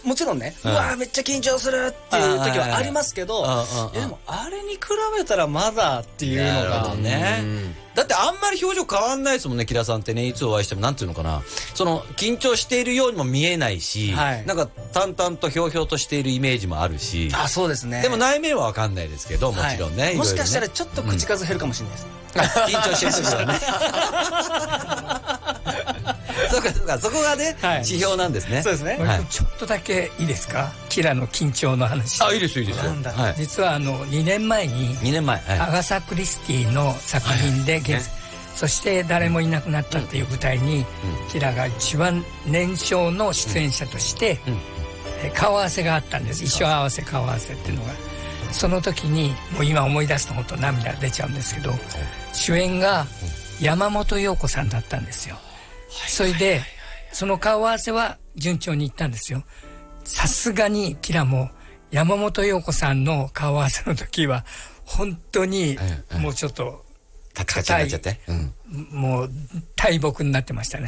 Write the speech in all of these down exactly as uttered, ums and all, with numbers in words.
もちろんね、うわめっちゃ緊張するっていう時はありますけど、でもあれに比べたらまだっていうのがね。 だってあんまり表情変わんないですもんね、キラさんってね。いつお会いしてもなんていうのかな、その緊張しているようにも見えないし、はい、なんか淡々とひょうひょうとしているイメージもあるし。 あ、そうですね。 でも内面は分かんないですけど、もちろんね、はい、 もしかしたらちょっと口数減るかもしれないです、 うん、緊張してる時はねそうかそうか、そこがね、はい、指標なんですね。 そうですね、 はい、ちょっとだけいいですか、キラの緊張の話。 あ、いいですよいいですよ。 はい、実はあのにねんまえににねんまえ、はい、 アガサ・クリスティの作品で、はいはい、そして誰もいなくなったっていう舞台に、うん、キラが一番年少の出演者として、うんうん、顔合わせがあったんです。衣装合わせ顔合わせっていうのが、その時にもう今思い出すと本当涙出ちゃうんですけど、主演が山本陽子さんだったんですよ。それでその顔合わせは順調にいったんですよ。さすがにキラも山本陽子さんの顔合わせの時は本当にもうちょっとカチカチになっちゃって、うん、 もう大木になってましたね。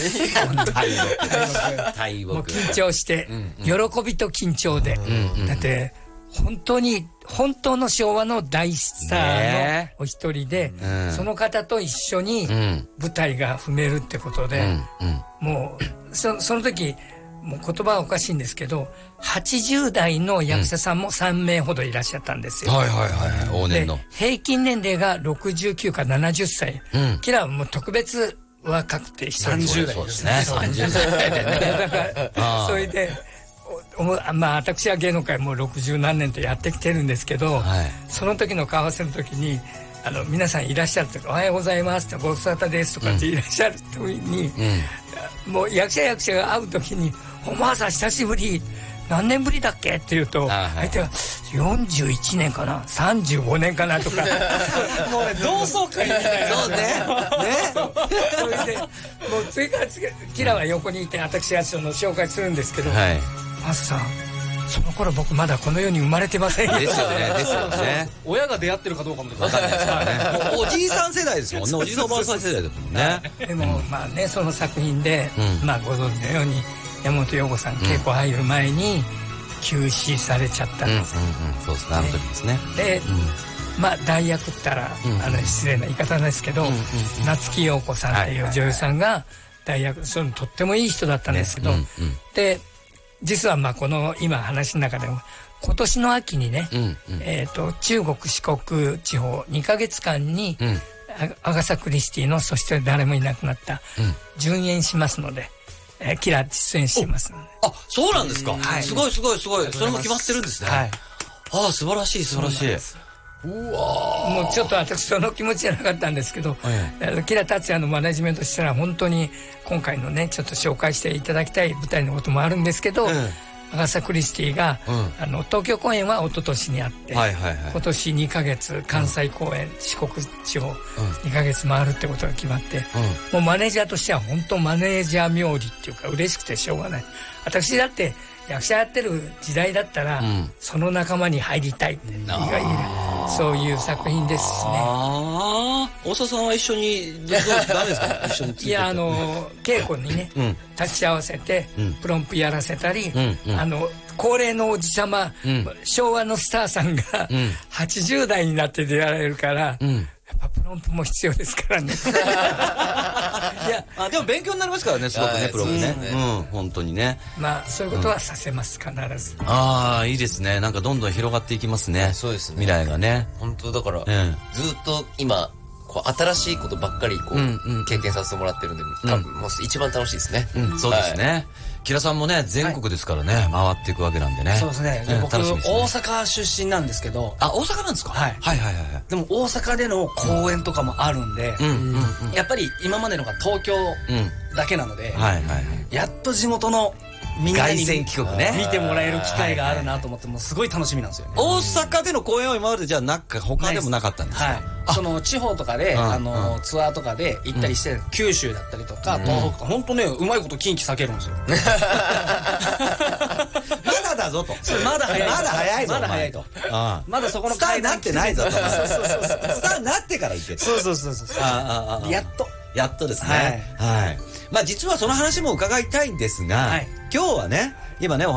大木もう緊張して、うんうん、喜びと緊張で、うんうん、だって本当に本当の昭和の大スターのお一人で、ね、うん、その方と一緒に舞台が踏めるってことで、うんうん、もう そ, その時もう言葉はおかしいんですけど、はちじゅう代の役者さんもさんめいほどいらっしゃったんですよ。 はいはいはい、往年の。 平均年齢がろくじゅうきゅうかななじゅっさい、うん、キラはもう特別若くてさんじゅう代ですね。 さんじゅう代でね。だからそれでまあ私は芸能界もうろくじゅうなんねんとやってきてるんですけど、はい、その時の顔合わせの時にあの皆さんいらっしゃるとか、おはようございますとかご無沙汰ですとかっていらっしゃる時に、うん、もう役者役者が会う時におばあさん久しぶり何年ぶりだっけって言うと、相手はよんじゅういちねんかなさんじゅうごねんかなとかもうね同窓会みたいな。 そうねねそれでもう次から次キラは横にいて私がその紹介するんですけど、はい、マスさんその頃僕まだこの世に生まれてませんよ。 ですよねですよね。 親が出会ってるかどうかも分かんないですからね。おじいさん世代ですもんね。おじいさんおばあさん世代ですもんね。 でもまあね、その作品でまあご存知のように山本陽子さん稽古入る前に急死されちゃったんです。 そうですね、あの時ですね。 でまあ代役って言ったらあの失礼な言い方ですけど、夏木陽子さんっていう女優さんが代役、そのとってもいい人だったんですけど、で実はまあこの今話の中でも今年の秋にね、うんうん、えー、と中国四国地方にかげつかんに、うん、アガサ・クリスティのそして誰もいなくなった、うん、順延しますので、えー、キラ出演してますので。 あ、そうなんですか、はい、すごいすごいすごい、それも決まってるんですね。はい、ああ素晴らしい素晴らしい。 うわもうちょっと私その気持ちじゃなかったんですけど、はい、キラ達也のマネジメントしたら本当に今回のねちょっと紹介していただきたい舞台のこともあるんですけど、うん、アガサ・クリスティが、うん、あの東京公演は一昨年にあって、はいはいはい、今年にかげつ関西公演、うん、四国地方にかげつ回るってことが決まって、うん、もうマネージャーとしては本当マネージャー冥利っていうか嬉しくてしょうがない。私だって役者やってる時代だったら、うん、その仲間に入りたいっていわゆるそういう作品ですしね。ああ、大沢さんは一緒にどうダメですか？一緒についてて。 いや、あの稽古にね、うん、立ち会わせて、うん、プロンプやらせたり、うんうん、あの高齢のおじさま、うん、昭和のスターさんが、うん、はちじゅう代になって出られるから、うん、やっぱプロンプも必要ですからね。 いや、あ、でも勉強になりますからね、すごくね、プログね。うん、本当にね。 まあそういうことはさせます、必ず。 ああ、いいですね。なんかどんどん広がっていきますね。 そうですね。 未来がね。 本当だから、ずっと今こう新しいことばっかりこう経験させてもらってるんで、多分もう一番楽しいですね。 そうですね。キラさんもね全国ですからね、回っていくわけなんでね。 そうですね。僕大阪出身なんですけど。 あ、大阪なんですか。はいはいはいはい。 でも大阪での公演とかもあるんで、やっぱり今までのが東京だけなので、やっと地元のみんなに見てもらえる機会があるなと思って、もうすごい楽しみなんですよね。 大阪での公演は今までじゃあなんか他でもなかったんですか。 その地方とかであのツアーとかで行ったりして、九州だったりとか東北とか本当ねうまいこと近畿避けるんですよ。 まだだぞと。 まだ早い。 まだ早いぞ。 まだ早いと。まだそこのスターなってないぞと。 そうそうそうそう。 スターなってから行け。 そうそうそうそう。やっとやっとですね。はい。まあ実はその話も伺いたいんですが、今日はね今ね